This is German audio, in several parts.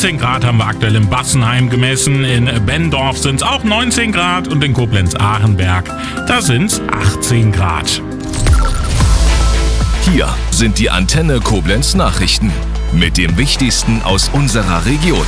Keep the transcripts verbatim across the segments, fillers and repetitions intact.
neunzehn Grad haben wir aktuell in Bassenheim gemessen, in Benndorf sind es auch neunzehn Grad und in Koblenz-Achenberg, da sind es achtzehn Grad. Hier sind die Antenne Koblenz Nachrichten mit dem Wichtigsten aus unserer Region.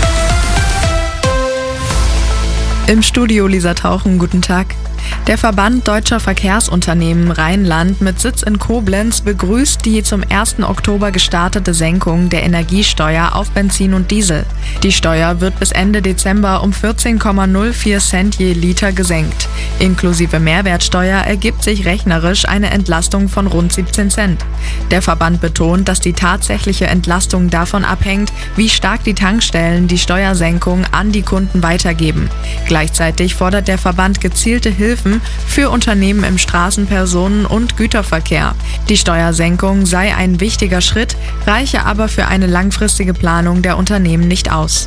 Im Studio Lisa Tauchen, guten Tag. Der Verband Deutscher Verkehrsunternehmen Rheinland mit Sitz in Koblenz begrüßt die zum ersten Oktober gestartete Senkung der Energiesteuer auf Benzin und Diesel. Die Steuer wird bis Ende Dezember um vierzehn Komma null vier Cent je Liter gesenkt. Inklusive Mehrwertsteuer ergibt sich rechnerisch eine Entlastung von rund siebzehn Cent. Der Verband betont, dass die tatsächliche Entlastung davon abhängt, wie stark die Tankstellen die Steuersenkung an die Kunden weitergeben. Gleichzeitig fordert der Verband gezielte Hilfen für Unternehmen im Straßenpersonen- und Güterverkehr. Die Steuersenkung sei ein wichtiger Schritt, reiche aber für eine langfristige Planung der Unternehmen nicht aus.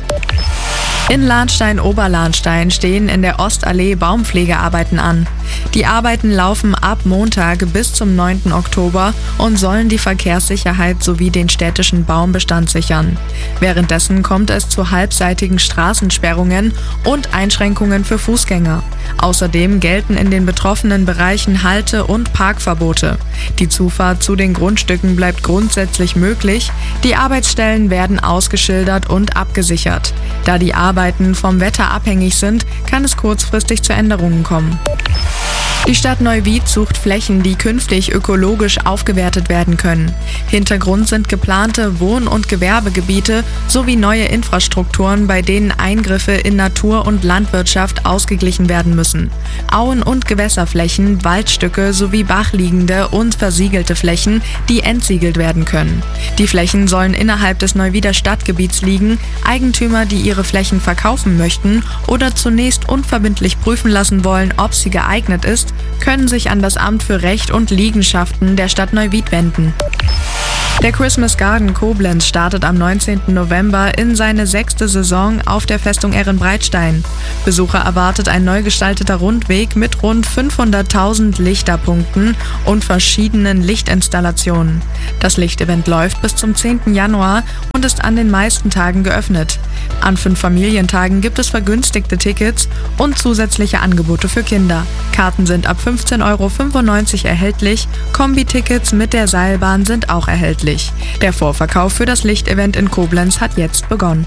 In Lahnstein-Oberlahnstein stehen in der Ostallee Baumpflegearbeiten an. Die Arbeiten laufen ab Montag bis zum neunten Oktober und sollen die Verkehrssicherheit sowie den städtischen Baumbestand sichern. Währenddessen kommt es zu halbseitigen Straßensperrungen und Einschränkungen für Fußgänger. Außerdem gelten in den betroffenen Bereichen Halte- und Parkverbote. Die Zufahrt zu den Grundstücken bleibt grundsätzlich möglich. Die Arbeitsstellen werden ausgeschildert und abgesichert. Da die Arbeiten vom Wetter abhängig sind, kann es kurzfristig zu Änderungen kommen. Die Stadt Neuwied sucht Flächen, die künftig ökologisch aufgewertet werden können. Hintergrund sind geplante Wohn- und Gewerbegebiete sowie neue Infrastrukturen, bei denen Eingriffe in Natur- und Landwirtschaft ausgeglichen werden müssen. Auen- und Gewässerflächen, Waldstücke sowie bachliegende und versiegelte Flächen, die entsiegelt werden können. Die Flächen sollen innerhalb des Neuwieder Stadtgebiets liegen. Eigentümer, die ihre Flächen verkaufen möchten oder zunächst unverbindlich prüfen lassen wollen, ob sie geeignet ist, können sich an das Amt für Recht und Liegenschaften der Stadt Neuwied wenden. Der Christmas Garden Koblenz startet am neunzehnten November in seine sechste Saison auf der Festung Ehrenbreitstein. Besucher erwartet ein neu gestalteter Rundweg mit rund fünfhunderttausend Lichterpunkten und verschiedenen Lichtinstallationen. Das Lichtevent läuft bis zum zehnten Januar und ist an den meisten Tagen geöffnet. An fünf Familientagen gibt es vergünstigte Tickets und zusätzliche Angebote für Kinder. Karten sind ab fünfzehn Euro fünfundneunzig erhältlich, Kombi-Tickets mit der Seilbahn sind auch erhältlich. Der Vorverkauf für das Lichtevent in Koblenz hat jetzt begonnen.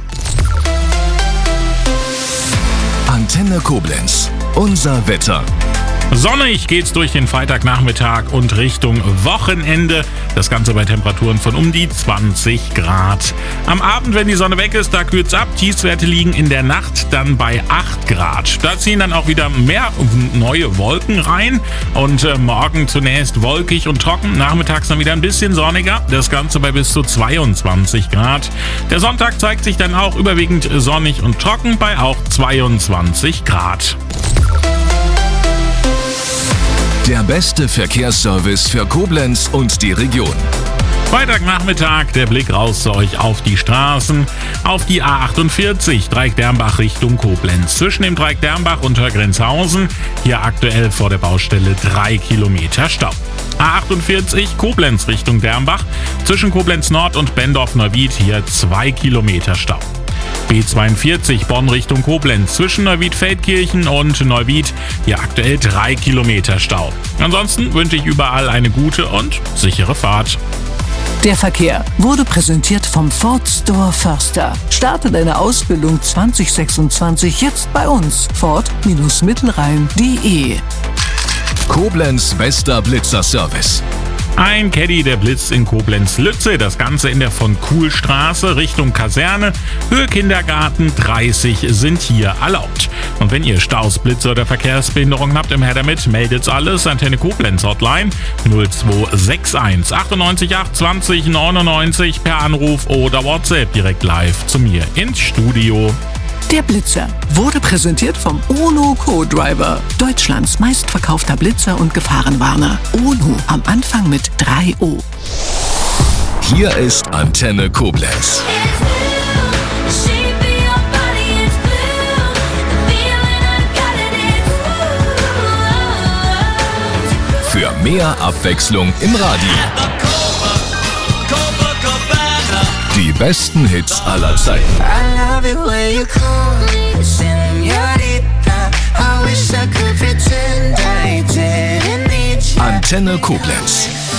Antenne Koblenz, unser Wetter. Sonnig geht's durch den Freitagnachmittag und Richtung Wochenende. Das Ganze bei Temperaturen von um die zwanzig Grad. Am Abend, wenn die Sonne weg ist, da kühlt's ab. Tiefstwerte liegen in der Nacht dann bei acht Grad. Da ziehen dann auch wieder mehr neue Wolken rein. Und äh, morgen zunächst wolkig und trocken. Nachmittags dann wieder ein bisschen sonniger. Das Ganze bei bis zu zweiundzwanzig Grad. Der Sonntag zeigt sich dann auch überwiegend sonnig und trocken bei auch zweiundzwanzig Grad. Der beste Verkehrsservice für Koblenz und die Region. Freitagnachmittag, der Blick raus zu euch auf die Straßen, auf die A achtundvierzig, Dreieck-Dermbach Richtung Koblenz. Zwischen dem Dreieck-Dermbach und Grenzhausen, hier aktuell vor der Baustelle drei Kilometer Stau. A achtundvierzig, Koblenz Richtung Dermbach, zwischen Koblenz Nord und Benndorf-Neuwied, hier zwei Kilometer Stau. B zweiundvierzig, Bonn Richtung Koblenz, zwischen Neuwied-Feldkirchen und Neuwied, hier aktuell drei Kilometer Stau. Ansonsten wünsche ich überall eine gute und sichere Fahrt. Der Verkehr wurde präsentiert vom Ford Store Förster. Starte deine Ausbildung zwanzig sechsundzwanzig jetzt bei uns. Ford Mittelrhein punkt de. Koblenz bester Blitzerservice. Ein Caddy, der blitzt in Koblenz-Lütze, das Ganze in der von Kuhlstraße Richtung Kaserne. Höhe Kindergarten dreißig sind hier erlaubt. Und wenn ihr Staus, Blitze oder Verkehrsbehinderungen habt, im Her damit, meldet's alles. Antenne Koblenz Hotline null zwei sechs eins achtundneunzig acht zwanzig neunundneunzig per Anruf oder WhatsApp direkt live zu mir ins Studio. Der Blitzer wurde präsentiert vom UNO Co-Driver, Deutschlands meistverkaufter Blitzer und Gefahrenwarner. UNO am Anfang mit drei O. Hier ist Antenne Koblenz. Für mehr Abwechslung im Radio. Die besten Hits aller Zeiten. Antenne Koblenz.